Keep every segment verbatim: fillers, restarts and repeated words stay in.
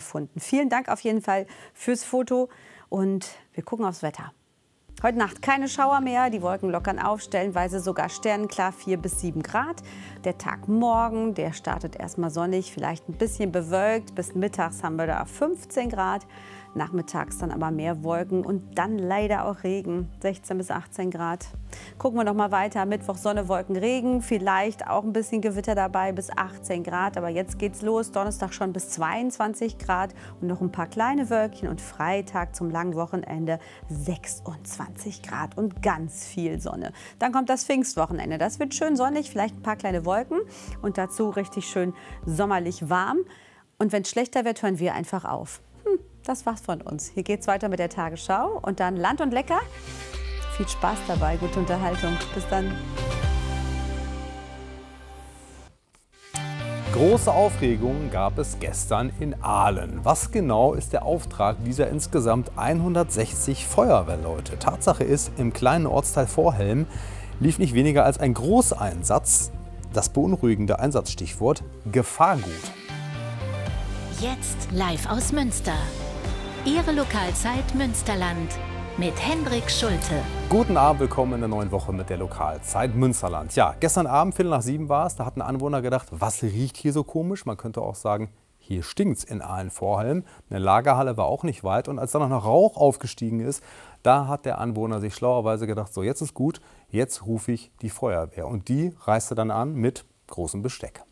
gefunden. Vielen Dank auf jeden Fall fürs Foto und wir gucken aufs Wetter. Heute Nacht keine Schauer mehr, die Wolken lockern auf, stellenweise sogar sternenklar, vier bis sieben Grad. Der Tag morgen, der startet erstmal sonnig, vielleicht ein bisschen bewölkt. Bis mittags haben wir da fünfzehn Grad. Nachmittags dann aber mehr Wolken und dann leider auch Regen, sechzehn bis achtzehn Grad. Gucken wir noch mal weiter, Mittwoch Sonne, Wolken, Regen, vielleicht auch ein bisschen Gewitter dabei bis achtzehn Grad. Aber jetzt geht's los, Donnerstag schon bis zweiundzwanzig Grad und noch ein paar kleine Wölkchen und Freitag zum langen Wochenende sechsundzwanzig Grad und ganz viel Sonne. Dann kommt das Pfingstwochenende, das wird schön sonnig, vielleicht ein paar kleine Wolken und dazu richtig schön sommerlich warm. Und wenn es schlechter wird, hören wir einfach auf. Das war's von uns. Hier geht's weiter mit der Tagesschau und dann Land und Lecker. Viel Spaß dabei, gute Unterhaltung. Bis dann. Große Aufregung gab es gestern in Aalen. Was genau ist der Auftrag dieser insgesamt hundertsechzig Feuerwehrleute? Tatsache ist, im kleinen Ortsteil Vorhelm lief nicht weniger als ein Großeinsatz. Das beunruhigende Einsatzstichwort Gefahrgut. Jetzt live aus Münster. Ihre Lokalzeit Münsterland mit Hendrik Schulte. Guten Abend, willkommen in der neuen Woche mit der Lokalzeit Münsterland. Ja, gestern Abend, Viertel nach sieben war es, da hatten Anwohner gedacht, was riecht hier so komisch? Man könnte auch sagen, hier stinkt's in Aalen-Vorhelm. Eine Lagerhalle war auch nicht weit und als dann noch Rauch aufgestiegen ist, da hat der Anwohner sich schlauerweise gedacht, so jetzt ist gut, jetzt rufe ich die Feuerwehr. Und die reiste dann an mit großem Besteck.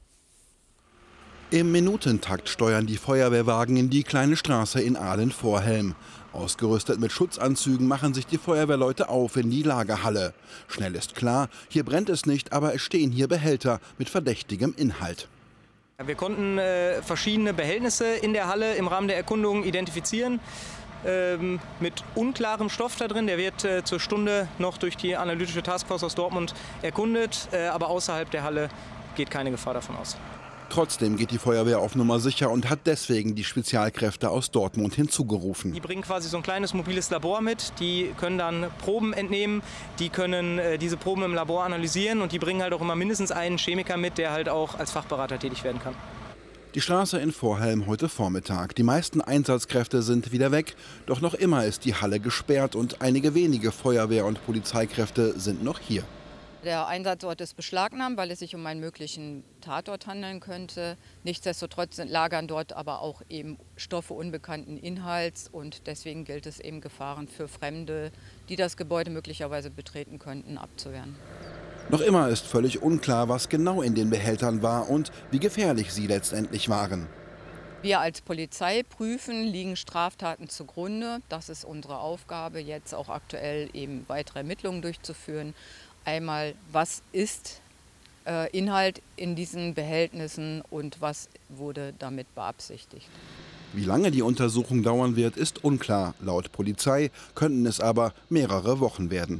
Im Minutentakt steuern die Feuerwehrwagen in die kleine Straße in Aalen-Vorhelm. Ausgerüstet mit Schutzanzügen machen sich die Feuerwehrleute auf in die Lagerhalle. Schnell ist klar, hier brennt es nicht, aber es stehen hier Behälter mit verdächtigem Inhalt. Wir konnten äh, verschiedene Behältnisse in der Halle im Rahmen der Erkundung identifizieren. Ähm, mit unklarem Stoff da drin. Der wird äh, zur Stunde noch durch die analytische Taskforce aus Dortmund erkundet, äh, aber außerhalb der Halle geht keine Gefahr davon aus. Trotzdem geht die Feuerwehr auf Nummer sicher und hat deswegen die Spezialkräfte aus Dortmund hinzugerufen. Die bringen quasi so ein kleines mobiles Labor mit, die können dann Proben entnehmen, die können äh, diese Proben im Labor analysieren und die bringen halt auch immer mindestens einen Chemiker mit, der halt auch als Fachberater tätig werden kann. Die Straße in Vorhelm heute Vormittag. Die meisten Einsatzkräfte sind wieder weg, doch noch immer ist die Halle gesperrt und einige wenige Feuerwehr- und Polizeikräfte sind noch hier. Der Einsatzort ist beschlagnahmt, weil es sich um einen möglichen Tatort handeln könnte. Nichtsdestotrotz lagern dort aber auch eben Stoffe unbekannten Inhalts und deswegen gilt es eben, Gefahren für Fremde, die das Gebäude möglicherweise betreten könnten, abzuwehren. Noch immer ist völlig unklar, was genau in den Behältern war und wie gefährlich sie letztendlich waren. Wir als Polizei prüfen, liegen Straftaten zugrunde. Das ist unsere Aufgabe, jetzt auch aktuell eben weitere Ermittlungen durchzuführen. Einmal, was ist äh, Inhalt in diesen Behältnissen und was wurde damit beabsichtigt. Wie lange die Untersuchung dauern wird, ist unklar. Laut Polizei könnten es aber mehrere Wochen werden.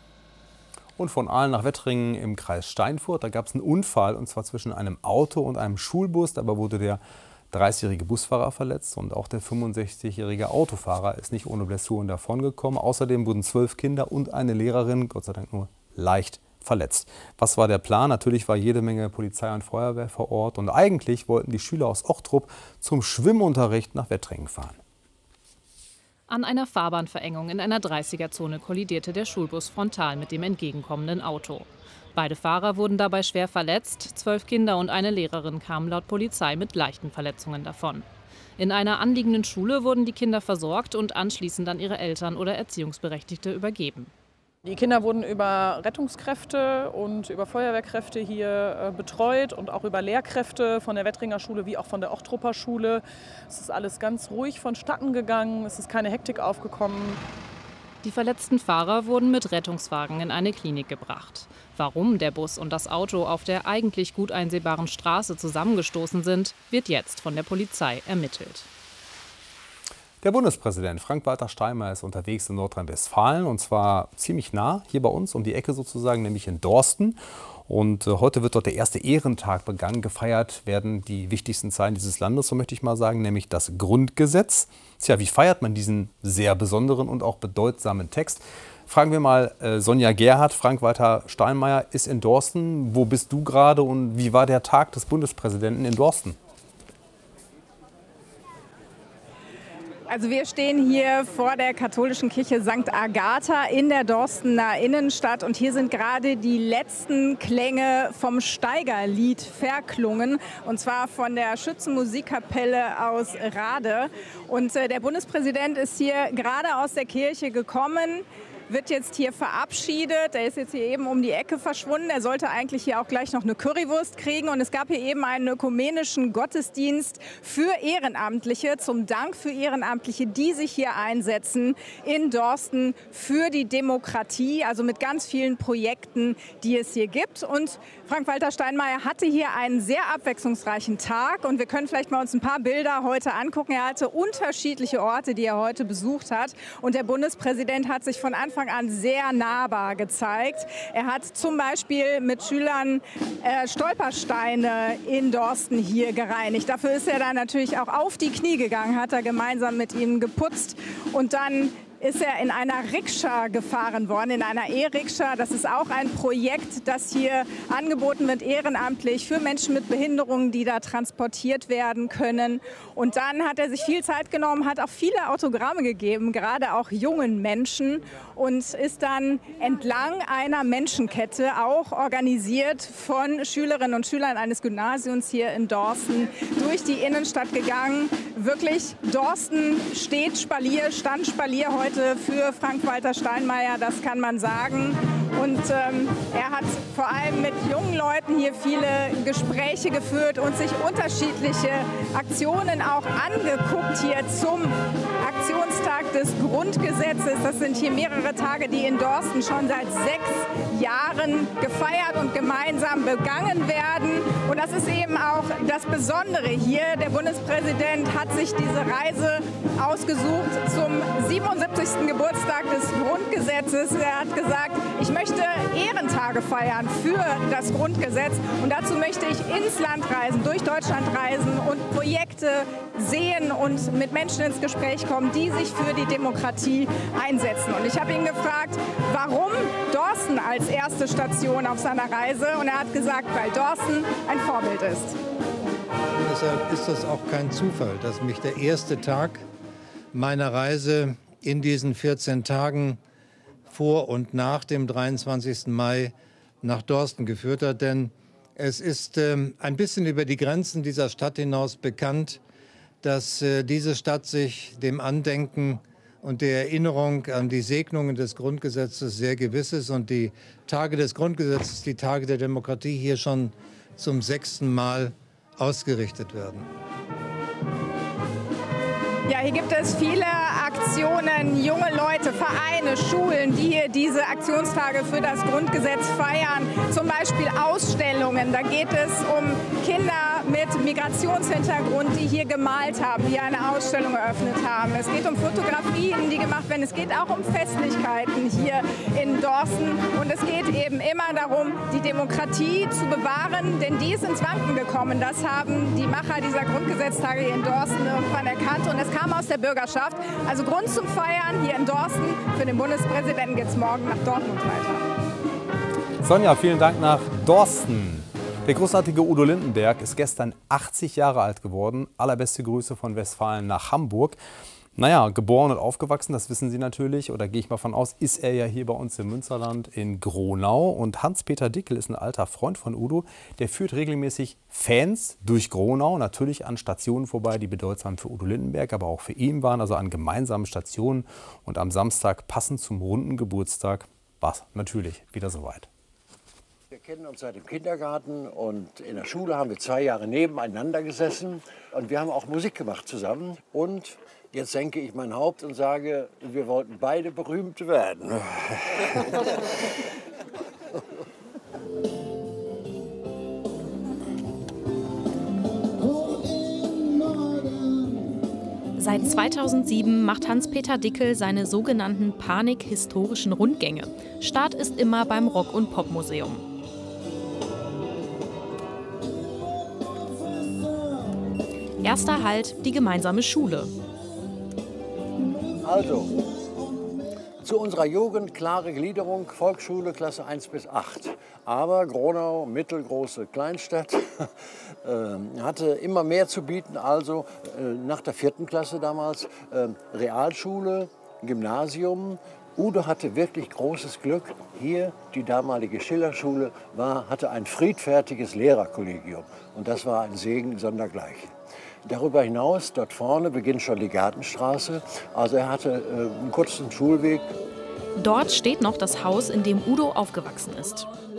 Und von Aalen nach Wettringen im Kreis Steinfurt, da gab es einen Unfall, und zwar zwischen einem Auto und einem Schulbus. Dabei wurde der dreißigjährige Busfahrer verletzt und auch der fünfundsechzigjährige Autofahrer ist nicht ohne Blessuren davongekommen. Außerdem wurden zwölf Kinder und eine Lehrerin, Gott sei Dank nur leicht verletzt. Was war der Plan? Natürlich war jede Menge Polizei und Feuerwehr vor Ort und eigentlich wollten die Schüler aus Ochtrup zum Schwimmunterricht nach Wettringen fahren. An einer Fahrbahnverengung in einer dreißiger-Zone kollidierte der Schulbus frontal mit dem entgegenkommenden Auto. Beide Fahrer wurden dabei schwer verletzt, zwölf Kinder und eine Lehrerin kamen laut Polizei mit leichten Verletzungen davon. In einer anliegenden Schule wurden die Kinder versorgt und anschließend an ihre Eltern oder Erziehungsberechtigte übergeben. Die Kinder wurden über Rettungskräfte und über Feuerwehrkräfte hier äh, betreut und auch über Lehrkräfte von der Wettringer Schule wie auch von der Ochtrupper Schule. Es ist alles ganz ruhig vonstatten gegangen, es ist keine Hektik aufgekommen. Die verletzten Fahrer wurden mit Rettungswagen in eine Klinik gebracht. Warum der Bus und das Auto auf der eigentlich gut einsehbaren Straße zusammengestoßen sind, wird jetzt von der Polizei ermittelt. Der Bundespräsident Frank-Walter Steinmeier ist unterwegs in Nordrhein-Westfalen und zwar ziemlich nah, hier bei uns um die Ecke sozusagen, nämlich in Dorsten. Und äh, heute wird dort der erste Ehrentag begangen. Gefeiert werden die wichtigsten Zeilen dieses Landes, so möchte ich mal sagen, nämlich das Grundgesetz. Tja, wie feiert man diesen sehr besonderen und auch bedeutsamen Text? Fragen wir mal äh, Sonja Gerhardt. Frank-Walter Steinmeier ist in Dorsten. Wo bist du gerade und wie war der Tag des Bundespräsidenten in Dorsten? Also wir stehen hier vor der katholischen Kirche Sankt Agatha in der Dorstener Innenstadt und hier sind gerade die letzten Klänge vom Steigerlied verklungen und zwar von der Schützenmusikkapelle aus Rade. Und äh, der Bundespräsident ist hier gerade aus der Kirche gekommen, wird jetzt hier verabschiedet. Er ist jetzt hier eben um die Ecke verschwunden. Er sollte eigentlich hier auch gleich noch eine Currywurst kriegen. Und es gab hier eben einen ökumenischen Gottesdienst für Ehrenamtliche, zum Dank für Ehrenamtliche, die sich hier einsetzen in Dorsten für die Demokratie, also mit ganz vielen Projekten, die es hier gibt. Und Frank-Walter Steinmeier hatte hier einen sehr abwechslungsreichen Tag. Und wir können vielleicht mal uns ein paar Bilder heute angucken. Er hatte unterschiedliche Orte, die er heute besucht hat. Und der Bundespräsident hat sich von Anfang an sehr nahbar gezeigt. Er hat zum Beispiel mit Schülern äh, Stolpersteine in Dorsten hier gereinigt. Dafür ist er dann natürlich auch auf die Knie gegangen, hat er gemeinsam mit ihnen geputzt und dann ist er in einer Rikscha gefahren worden, in einer E-Rikscha. Das ist auch ein Projekt, das hier angeboten wird, ehrenamtlich für Menschen mit Behinderungen, die da transportiert werden können. Und dann hat er sich viel Zeit genommen, hat auch viele Autogramme gegeben, gerade auch jungen Menschen und ist dann entlang einer Menschenkette, auch organisiert von Schülerinnen und Schülern eines Gymnasiums hier in Dorsten, durch die Innenstadt gegangen. Wirklich, Dorsten steht Spalier, stand Spalier heute für Frank-Walter Steinmeier, das kann man sagen. Und ähm, er hat vor allem mit jungen Leuten hier viele Gespräche geführt und sich unterschiedliche Aktionen auch angeguckt hier zum Aktionstag des Grundgesetzes. Das sind hier mehrere Tage, die in Dorsten schon seit sechs Jahren gefeiert und gemeinsam begangen werden. Und das ist eben auch das Besondere hier. Der Bundespräsident hat sich diese Reise ausgesucht zum siebenundsiebzigsten Geburtstag des Grundgesetzes. Er hat gesagt, ich möchte Ehrentage feiern für das Grundgesetz. Und dazu möchte ich ins Land reisen, durch Deutschland reisen und Projekte sehen und mit Menschen ins Gespräch kommen, die sich für die Demokratie einsetzen. Und ich habe ihn gefragt, warum Dorsten als erste Station auf seiner Reise? Und er hat gesagt, weil Dorsten ein Vorbild ist. Deshalb ist das auch kein Zufall, dass mich der erste Tag meiner Reise in diesen vierzehn Tagen vor und nach dem dreiundzwanzigsten Mai nach Dorsten geführt hat. Denn es ist ähm, ein bisschen über die Grenzen dieser Stadt hinaus bekannt, dass äh, diese Stadt sich dem Andenken und der Erinnerung an die Segnungen des Grundgesetzes sehr gewiss ist und die Tage des Grundgesetzes, die Tage der Demokratie hier schon zum sechsten Mal ausgerichtet werden. Ja, hier gibt es viele Aktionen, junge Leute, Vereine, Schulen, die hier diese Aktionstage für das Grundgesetz feiern. Zum Beispiel Ausstellungen. Da geht es um Kinder mit Migrationshintergrund, die hier gemalt haben, die eine Ausstellung eröffnet haben. Es geht um Fotografien, die gemacht werden. Es geht auch um Festlichkeiten hier in Dorsten. Und es geht eben immer darum, die Demokratie zu bewahren, denn die ist ins Wanken gekommen. Das haben die Macher dieser Grundgesetztage hier in Dorsten irgendwann erkannt. Und es kam aus der Bürgerschaft. Also Grund zum Feiern hier in Dorsten. Für den Bundespräsidenten geht es morgen nach Dortmund weiter. Sonja, vielen Dank nach Dorsten. Der großartige Udo Lindenberg ist gestern achtzig Jahre alt geworden. Allerbeste Grüße von Westfalen nach Hamburg. Naja, geboren und aufgewachsen, das wissen Sie natürlich, oder gehe ich mal von aus, ist er ja hier bei uns im Münsterland in Gronau. Und Hans-Peter Dickel ist ein alter Freund von Udo, der führt regelmäßig Fans durch Gronau, natürlich an Stationen vorbei, die bedeutsam für Udo Lindenberg, aber auch für ihn waren, also an gemeinsamen Stationen. Und am Samstag, passend zum runden Geburtstag, war es natürlich wieder soweit. Wir kennen uns seit dem Kindergarten und in der Schule haben wir zwei Jahre nebeneinander gesessen und wir haben auch Musik gemacht zusammen. Und jetzt senke ich mein Haupt und sage, wir wollten beide berühmt werden. Seit zweitausendsieben macht Hans-Peter Dickel seine sogenannten Panik-historischen Rundgänge. Start ist immer beim Rock- und Popmuseum. Erster Halt die gemeinsame Schule. Also, Zu unserer Jugend klare Gliederung, Volksschule, Klasse eins bis acht. Aber Gronau, mittelgroße Kleinstadt, äh, hatte immer mehr zu bieten. Also äh, nach der vierten Klasse damals äh, Realschule, Gymnasium. Udo hatte wirklich großes Glück. Hier, die damalige Schillerschule, war, hatte ein friedfertiges Lehrerkollegium. Und das war ein Segen sondergleichen. Darüber hinaus, dort vorne beginnt schon die Gartenstraße. Also er hatte äh, einen kurzen Schulweg. Dort steht noch das Haus, in dem Udo aufgewachsen ist.